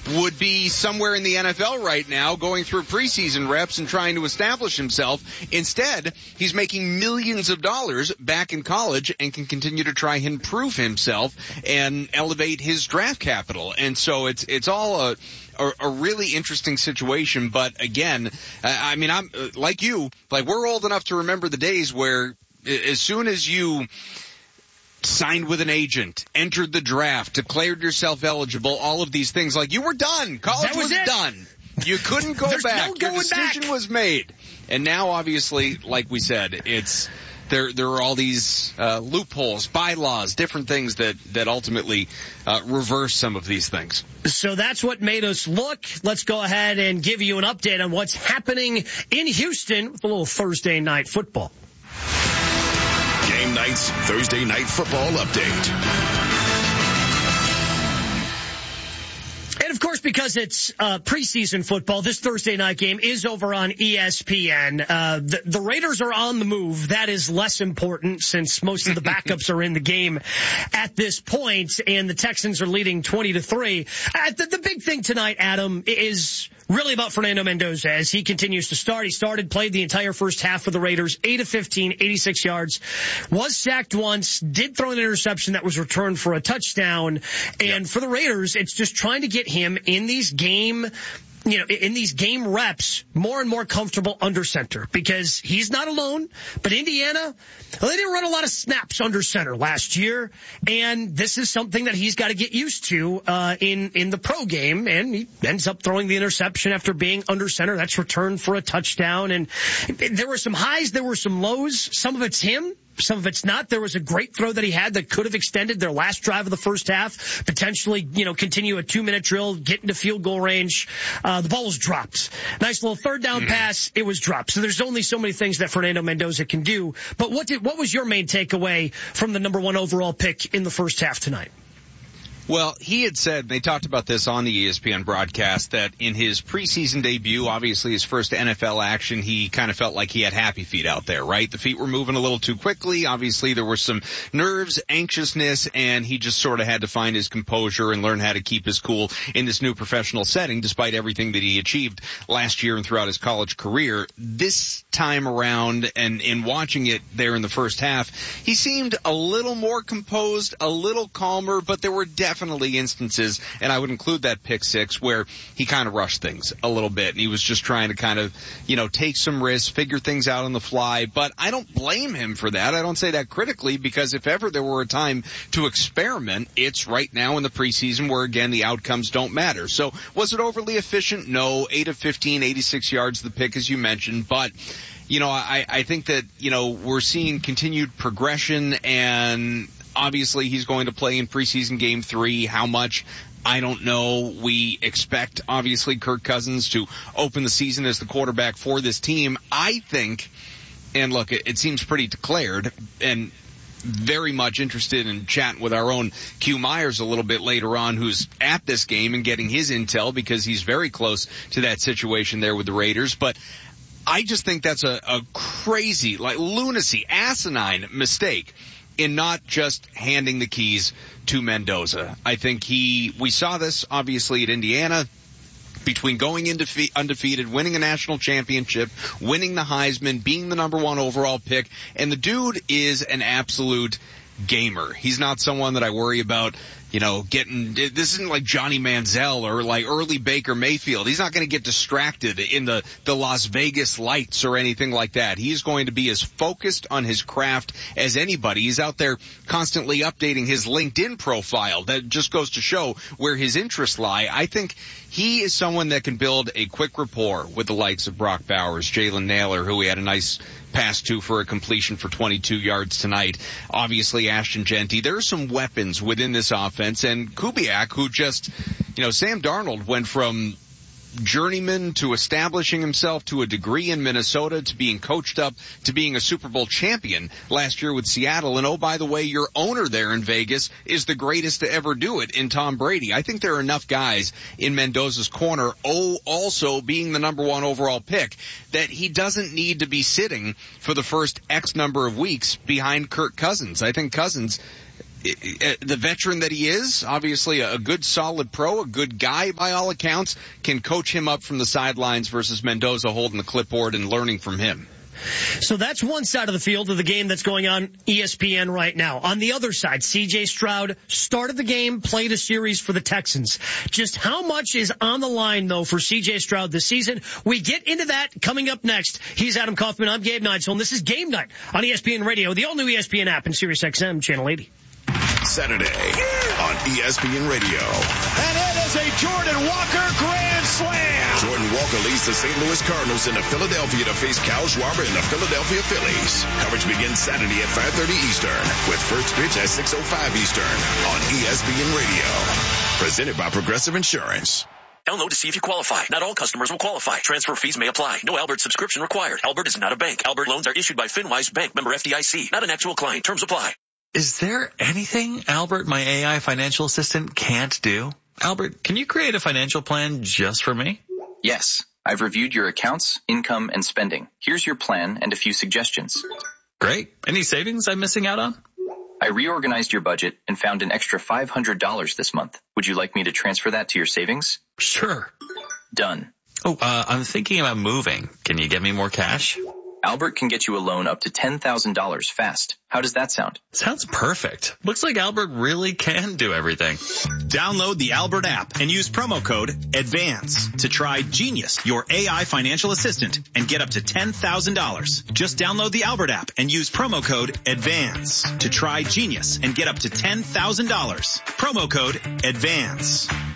would be somewhere in the NFL right now going through preseason reps and trying to establish himself. Instead, he's making millions of dollars back in college and can continue to try and improve himself and elevate his draft capital. And so it's all a really interesting situation. But again, I mean, I'm like you, like we're old enough to remember the days where as soon as you signed with an agent, entered the draft, declared yourself eligible, all of these things, like you were done. College was done. You couldn't go back. Your decision was made. And now, obviously, like we said, there are all these loopholes, bylaws, different things that ultimately reverse some of these things. So that's what made us look. Let's go ahead and give you an update on what's happening in Houston with a little Thursday night football. Game Night's Thursday Night Football Update. And, of course, because it's preseason football, this Thursday night game is over on ESPN. The Raiders are on the move. That is less important since most of the backups are in the game at this point, and the Texans are leading 20-3. The big thing tonight, Adam, is really about Fernando Mendoza as he continues to start. He played the entire first half for the Raiders, 8 of 15, 86 yards, was sacked once, did throw an interception that was returned for a touchdown. And for the Raiders, it's just trying to get him in these game reps more and more comfortable under center because he's not alone. But Indiana, they didn't run a lot of snaps under center last year, and this is something that he's got to get used to in the pro game. And he ends up throwing the interception after being under center. That's returned for a touchdown. And there were some highs, there were some lows. Some of it's him. Some of it's not. There was a great throw that he had that could have extended their last drive of the first half, potentially, continue a 2-minute drill, get into field goal range. The ball was dropped. Nice little third down pass. It was dropped. So there's only so many things that Fernando Mendoza can do. But what was your main takeaway from the number 1 overall pick in the first half tonight? Well, he had said, they talked about this on the ESPN broadcast, that in his preseason debut, obviously his first NFL action, he kind of felt like he had happy feet out there, right? The feet were moving a little too quickly. Obviously there were some nerves, anxiousness, and he just sort of had to find his composure and learn how to keep his cool in this new professional setting, despite everything that he achieved last year and throughout his college career. This time around, and in watching it there in the first half, he seemed a little more composed, a little calmer, but there were definitely instances, and I would include that pick six, where he kind of rushed things a little bit, and he was just trying to kind of, take some risks, figure things out on the fly. But I don't blame him for that. I don't say that critically, because if ever there were a time to experiment, it's right now in the preseason where, again, the outcomes don't matter. So was it overly efficient? No. 8 of 15, 86 yards, the pick, as you mentioned. But I think that, we're seeing continued progression, and obviously he's going to play in preseason game 3. How much? I don't know. We expect, obviously, Kirk Cousins to open the season as the quarterback for this team. I think, and look, it seems pretty declared, and very much interested in chatting with our own Q Myers a little bit later on, who's at this game and getting his intel, because he's very close to that situation there with the Raiders. But I just think that's a crazy, lunacy, asinine mistake in not just handing the keys to Mendoza. I think we saw this obviously at Indiana, between going undefeated, winning a national championship, winning the Heisman, being the number 1 overall pick, and the dude is an absolute gamer. He's not someone that I worry about, this isn't like Johnny Manziel or like early Baker Mayfield. He's not going to get distracted in the Las Vegas lights or anything like that. He's going to be as focused on his craft as anybody. He's out there constantly updating his LinkedIn profile. That just goes to show where his interests lie. I think he is someone that can build a quick rapport with the likes of Brock Bowers, Jalen Nailor, who we had a nice pass to for a completion for 22 yards tonight. Obviously, Ashton Genty. There are some weapons within this offense, and Kubiak, who just, Sam Darnold went from journeyman to establishing himself to a degree in Minnesota, to being coached up to being a Super Bowl champion last year with Seattle. And oh, by the way, your owner there in Vegas is the greatest to ever do it in Tom Brady. I think there are enough guys in Mendoza's corner, also being the number 1 overall pick, that he doesn't need to be sitting for the first X number of weeks behind Kirk Cousins. I think Cousins the veteran that he is, obviously a good solid pro, a good guy by all accounts, can coach him up from the sidelines versus Mendoza holding the clipboard and learning from him. So that's one side of the field of the game that's going on ESPN right now. On the other side, C.J. Stroud started the game, played a series for the Texans. Just how much is on the line, though, for C.J. Stroud this season? We get into that coming up next. He's Adam Kaufman. I'm Gabe Neitzel, and this is Game Night on ESPN Radio, the all-new ESPN app, and Sirius XM, Channel 80. Saturday on ESPN Radio. And it is a Jordan Walker grand slam. Jordan Walker leads the St. Louis Cardinals into Philadelphia to face Kyle Schwarber and the Philadelphia Phillies. Coverage begins Saturday at 5:30 Eastern with first pitch at 6:05 Eastern on ESPN Radio. Presented by Progressive Insurance. Download to see if you qualify. Not all customers will qualify. Transfer fees may apply. No Albert subscription required. Albert is not a bank. Albert loans are issued by FinWise Bank, member FDIC. Not an actual client. Terms apply. Is there anything Albert, my AI financial assistant, can't do? Albert, can you create a financial plan just for me? Yes. I've reviewed your accounts, income, and spending. Here's your plan and a few suggestions. Great. Any savings I'm missing out on? I reorganized your budget and found an extra $500 this month. Would you like me to transfer that to your savings? Sure. Done. Oh, I'm thinking about moving. Can you get me more cash? Albert can get you a loan up to $10,000 fast. How does that sound? Sounds perfect. Looks like Albert really can do everything. Download the Albert app and use promo code ADVANCE to try Genius, your AI financial assistant, and get up to $10,000. Just download the Albert app and use promo code ADVANCE to try Genius and get up to $10,000. Promo code ADVANCE.